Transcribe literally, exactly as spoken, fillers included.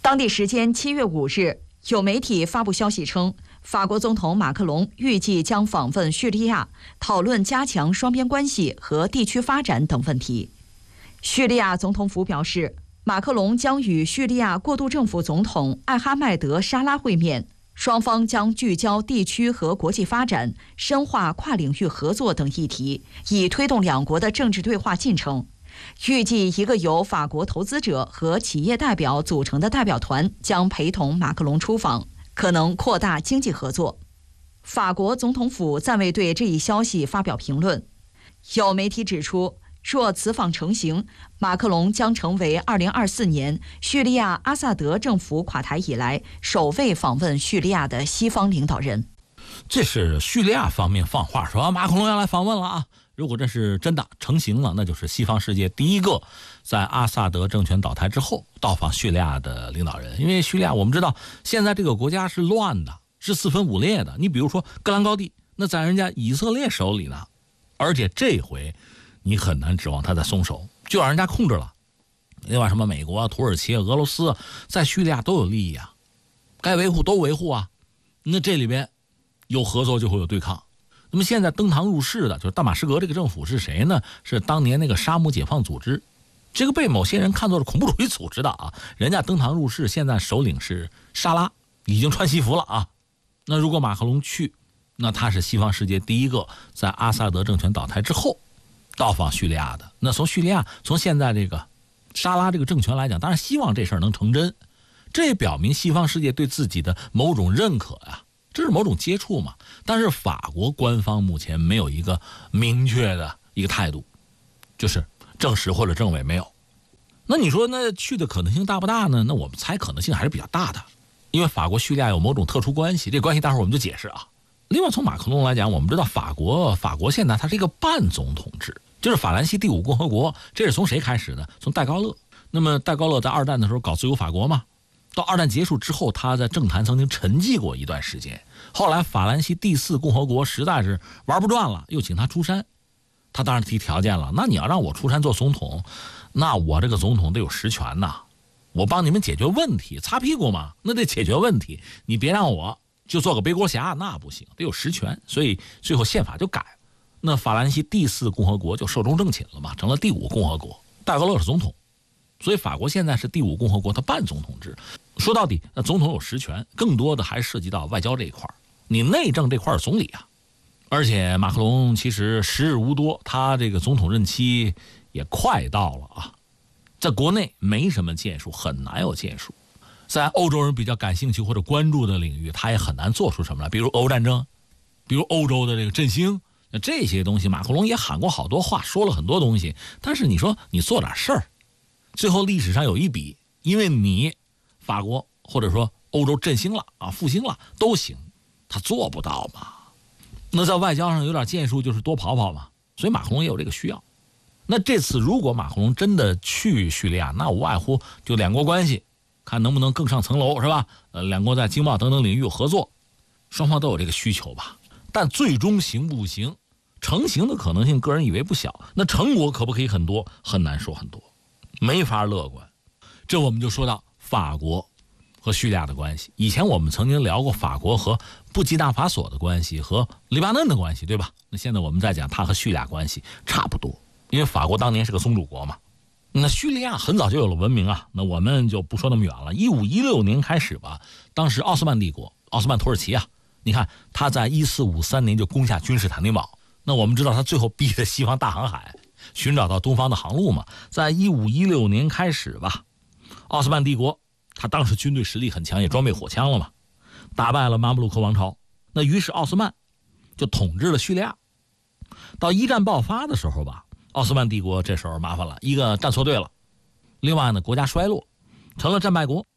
当地时间七月五日，有媒体发布消息称，法国总统马克龙预计将访问叙利亚，讨论加强双边关系和地区发展等问题。叙利亚总统府表示，马克龙将与叙利亚过渡政府总统艾哈迈德·沙拉会面，双方将聚焦地区和国际发展、深化跨领域合作等议题，以推动两国的政治对话进程。预计一个由法国投资者和企业代表组成的代表团将陪同马克龙出访，可能扩大经济合作。法国总统府暂未对这一消息发表评论。有媒体指出，若此访成行，马克龙将成为二零二四年叙利亚阿萨德政府垮台以来首位访问叙利亚的西方领导人。 这是叙利亚方面放话说马克龙要来访问了啊！如果这是真的成型了，那就是西方世界第一个在阿萨德政权倒台之后到访叙利亚的领导人。因为叙利亚我们知道现在这个国家是乱的，是四分五裂的。你比如说戈兰高地，那在人家以色列手里呢，而且这回你很难指望他再松手，就让人家控制了。另外什么美国啊、土耳其啊、俄罗斯啊，在叙利亚都有利益啊，该维护都维护啊。那这里边有合作就会有对抗。那么现在登堂入室的就是大马士革这个政府是谁呢？是当年那个沙姆解放组织，这个被某些人看作是恐怖主义组织的啊。人家登堂入室，现在首领是沙拉，已经穿西服了啊。那如果马克龙去，那他是西方世界第一个在阿萨德政权倒台之后到访叙利亚的。那从叙利亚，从现在这个沙拉这个政权来讲，当然希望这事儿能成真，这也表明西方世界对自己的某种认可呀、啊。这是某种接触嘛，但是法国官方目前没有一个明确的一个态度，就是正式或者政委没有。那你说那去的可能性大不大呢？那我们猜可能性还是比较大的，因为法国叙利亚有某种特殊关系，这关系待会儿我们就解释啊。另外从马克龙来讲，我们知道法国法国现在它是一个半总统制，就是法兰西第五共和国，这是从谁开始的？从戴高乐。那么戴高乐在二战的时候搞自由法国嘛，到二战结束之后，他在政坛曾经沉寂过一段时间。后来法兰西第四共和国实在是玩不转了，又请他出山。他当然提条件了，那你要让我出山做总统，那我这个总统得有实权呐，我帮你们解决问题，擦屁股嘛，那得解决问题。你别让我就做个背锅侠，那不行，得有实权。所以最后宪法就改，那法兰西第四共和国就寿终正寝了嘛，成了第五共和国。戴高乐是总统。所以法国现在是第五共和国，它半总统制。说到底，那总统有实权，更多的还涉及到外交这一块。你内政这块是总理啊，而且马克龙其实时日无多，他这个总统任期也快到了啊，在国内没什么建树，很难有建树。在欧洲人比较感兴趣或者关注的领域，他也很难做出什么来，比如俄乌战争，比如欧洲的这个振兴，那这些东西马克龙也喊过好多话，说了很多东西，但是你说你做点事儿，最后历史上有一笔，因为你法国或者说欧洲振兴了啊，复兴了都行，他做不到嘛。那在外交上有点建树，就是多跑跑嘛。所以马克龙也有这个需要。那这次如果马克龙真的去叙利亚，那无外乎就两国关系，看能不能更上层楼，是吧？呃，两国在经贸等等领域有合作，双方都有这个需求吧。但最终行不行，成型的可能性，个人以为不小。那成果可不可以很多，很难说很多。没法乐观。这我们就说到法国和叙利亚的关系。以前我们曾经聊过法国和布基纳法索的关系和黎巴嫩的关系，对吧？那现在我们再讲它和叙利亚关系差不多，因为法国当年是个宗主国嘛。那叙利亚很早就有了文明啊，那我们就不说那么远了。一五一六年开始吧，当时奥斯曼帝国，奥斯曼土耳其啊，你看他在一四五三年就攻下君士坦丁堡。那我们知道他最后逼着西方大航海，寻找到东方的航路嘛。在一五一六年开始吧，奥斯曼帝国他当时军队实力很强，也装备火枪了嘛，打败了马布鲁克王朝。那于是奥斯曼就统治了叙利亚。到一战爆发的时候吧，奥斯曼帝国这时候麻烦了，一个站错队了，另外呢国家衰落，成了战败国。